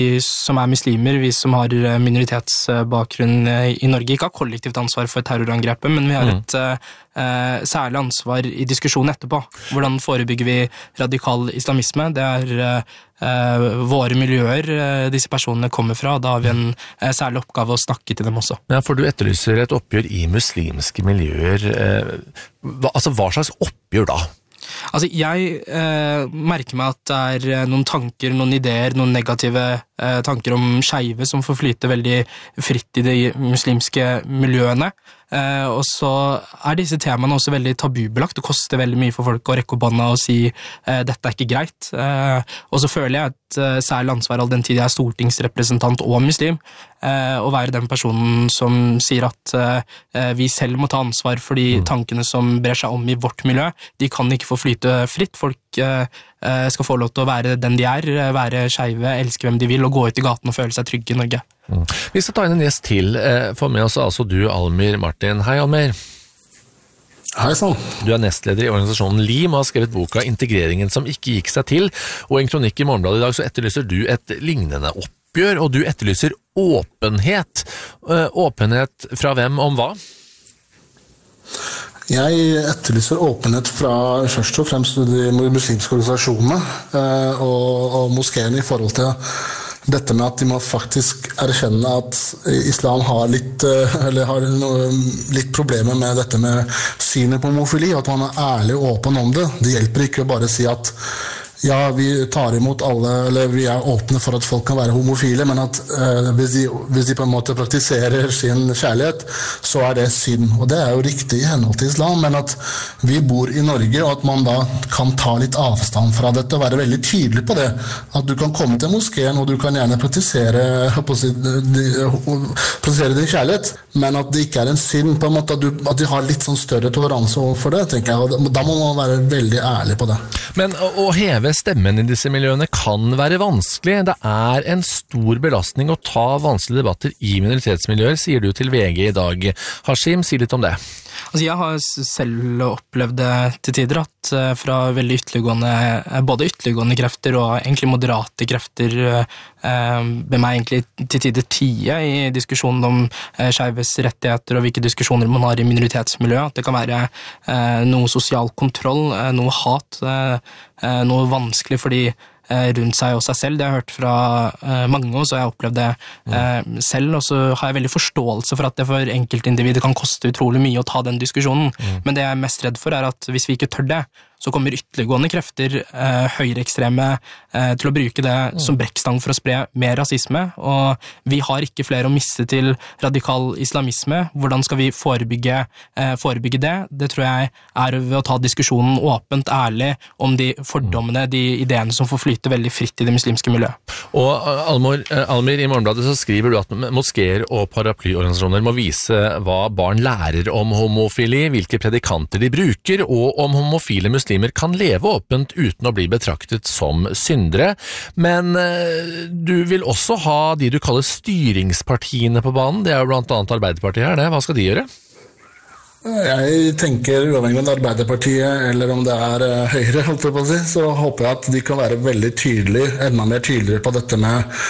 som muslimer, vi som har minoritetsbakgrunn I Norge, ikke har kollektivt ansvar for terrorangrepet, men vi har et særlig ansvar I diskusjonen etterpå. Hvordan forebygger vi radikal islamisme? Det våre miljøer disse personene kommer fra, og da har vi en særlig oppgave å snakke til dem også. Ja, for du etterlyser et oppgjør I muslimske miljøer. Hva slags oppgjør da? Altså, jeg merker meg at det noen tanker, noen ideer, noen negative tanker om skeive som får flyte veldig fritt I de muslimske miljøene. Og så disse temaene også veldig tabubelagt. Det koster veldig mye for folk å rekke opp hånda og si dette ikke greit. Og så føler jeg et særlig ansvar all den tid jeg stortingsrepresentant og muslim, å være den personen som sier at vi selv må ta ansvar for de tankene som brer seg om I vårt miljø. De kan ikke få flyte fritt. Folk skal få lov til å være den de være skeive, elske hvem de vil, og gå ut I gaten og føle seg trygge I Norge. Vi skal ta inn en gjest til. For med oss altså du, Almir Martin. Hei, Almir. Hei sann. Du nestleder I organisasjonen LIM og har skrevet boka Integreringen som ikke gikk seg til, og I en kronikk I Morgenbladet I dag så etterlyser du et lignende oppgjør, og du etterlyser åpenhet. Åpenhet fra hvem om hva? Jeg etterlyser åpenhet fra først og fremst de muslimske organisasjonene og moskéene I forhold til dette med at de må faktisk erkjenne at islam har litt problemer med dette med synet på homofili, og at man ærlig og åpen om det. Det hjelper ikke å bare si at ja, vi tar imot alle, eller vi åpne for at folk kan være homofile, men at hvis de på en måte praktiserer sin kjærlighet, så det synd. Og det jo riktig I henhold til islam, men at vi bor I Norge, og at man da kan ta litt avstand fra dette, og være veldig tydelig på det. At du kan komme til moskeen, og du kan gjerne praktisere din kjærlighet, men at det ikke en synd, på en måte at de har litt sånn større toleranse overfor det, tenker jeg. Og da må man være veldig ærlig på det. Men å heve stemmen I disse miljøene kan være vanskelig. Det en stor belastning å ta vanskelige debatter I minoritetsmiljøer, sier du til VG I dag. Hashim, si litt om det. Altså, jeg har selv opplevd det til tider at fra veldig både ytterliggående krefter og egentlig moderate krefter med meg egentlig til tider tie I diskusjonen om skeives rettigheter og hvilke diskusjoner man har I minoritetsmiljøet. At det kan være noe sosial kontroll, noe hat, noe vanskelig fordi rundt seg og seg selv. Det har jeg hørt fra mange, og så har jeg opplevd det selv, og så har jeg veldig forståelse for at det for enkeltindivider kan koste utrolig mye å ta den diskusjonen. Men det jeg mest redd for at hvis vi ikke tør det, så kommer ytterliggående krefter, høyreekstreme, til å bruke det som brekkstang for å spre mer rasisme, og vi har ikke flere å miste til radikal islamisme. Hvordan skal vi forebygge det? Det tror jeg ved å ta diskusjonen åpent, ærlig, om de fordommene, de ideene som får flyte veldig fritt I det muslimske miljøet. Og Almir, I Morgenbladet så skriver du at moskéer og paraplyorganisasjoner må vise hva barn lærer om homofili, hvilke predikanter de bruker, og om homofile muslimer kan leve åpent uten å bli betraktet som syndere. Men du vil også ha de du kaller styringspartiene på banen. Det jo blant annet Arbeiderpartiet her, det. Hva skal de gjøre? Jeg tenker, uavhengig om det Arbeiderpartiet eller om det Høyre, så håper jeg at de kan være veldig tydelige, enda mer tydeligere på dette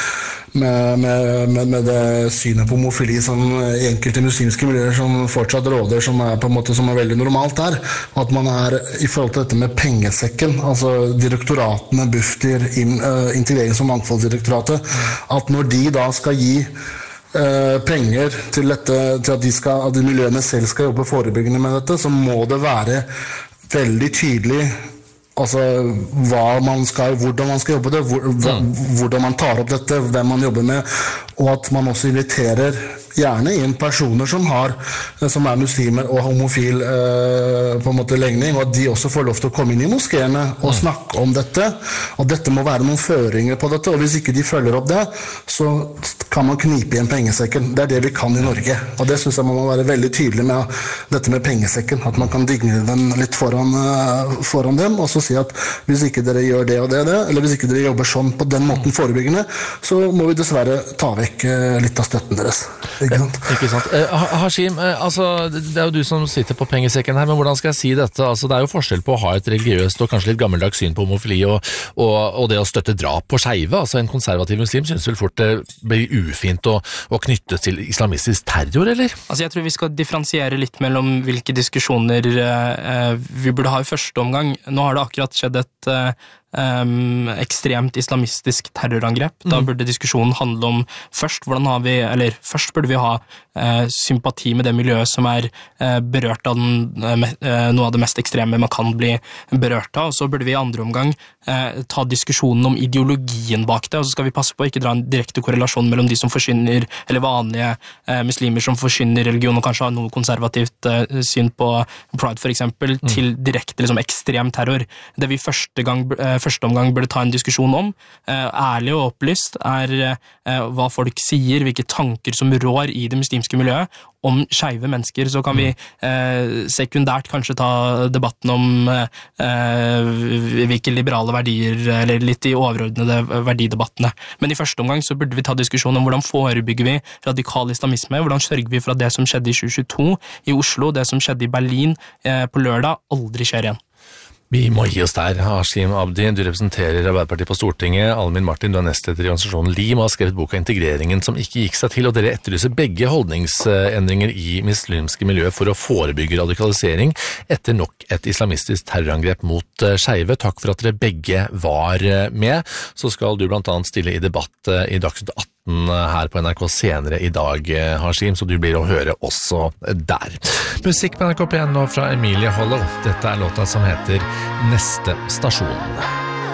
med det synet på homofili som I enkelte muslimske miljøer som fortsatt råder, som på en måte som veldig normalt der, og at man I forhold til dette med pengesekken, altså direktoratene, Bufdir, Integrerings- og mangfoldsdirektoratet, at når de da skal gi penger til dette, til at de miljøene selv skal jobbe forebyggende med dette, så må det være veldig tydelig altså hvordan man skal jobbe det, hvordan man tar opp dette, hvem man jobber med, og at man også inviterer gjerne inn personer som muslimer og homofil på en måte legning, og at de også får lov til å komme inn I moskéene og snakke om dette, og dette må være noen føringer på dette, og hvis ikke de følger opp det, så kan man knipe igjen pengesekken. Det det vi kan I Norge, og det synes jeg man må være veldig tydelig med dette med pengesekken, at man kan digne den litt foran dem, og så si at hvis ikke dere gjør det og det, eller hvis ikke dere jobber sånn på den måten forebyggende, så må vi dessverre ta vekk trekke litt av støtten deres. Ikke sant? Ikke sant. Hashim, altså, det jo du som sitter på pengesekken her, men hvordan skal jeg si dette? Altså, det jo forskjell på å ha et religiøst og kanskje litt gammeldags syn på homofili og det å støtte drap på skeive. Altså, en konservativ muslim synes vel fort det blir ufint å knyttes til islamistisk terror, eller? Altså, jeg tror vi skal differensiere litt mellom hvilke diskusjoner vi burde ha i første omgang. Nå har det akkurat skjedd et ekstremt islamistisk terrorangrep. Da burde diskusjonen handle om først burde vi ha sympati med det miljøet som berørt av noe av det mest ekstreme man kan bli berørt av, og så burde vi i andre omgang ta diskusjonen om ideologien bak det, og så skal vi passe på å ikke dra en direkte korrelasjon mellom de som forkynner, eller vanlige muslimer som forkynner religion og kanskje har noe konservativt syn på Pride for eksempel, til direkte liksom, ekstrem terror. Det vi første omgang burde ta en diskusjon om, ærlig og opplyst, hva folk sier, hvilke tanker som rår i det muslimske miljøet om skeive mennesker. Så kan vi sekundært kanskje ta debatten om hvilke liberale verdier, eller litt de overordnede verdidebattene. Men i første omgang så burde vi ta diskusjon om hvordan forebygger vi radikal islamisme, hvordan sørger vi for at det som skjedde i 2022 i Oslo, det som skjedde i Berlin på lørdag, aldri skjer igjen. Vi må gi oss der. Hashim Abdi, du representerer Arbeiderpartiet på Stortinget. Almin Martin, du nestleder i organisasjonen LIM og har skrevet boka Integreringen som ikke gikk seg til, og dere etterlyser begge holdningsendringer i muslimske miljø for å forebygge radikalisering etter nok et islamistisk terrorangrep mot skeive. Takk for at dere begge var med. Så skal du blant annet stille i debatt i Dagsnytt 18 her på NRK senere i dag, Hashim, så du blir å høre også der. Musikk på NRK P1 nå fra Emilie Hollow. Dette låta som heter Neste stasjon.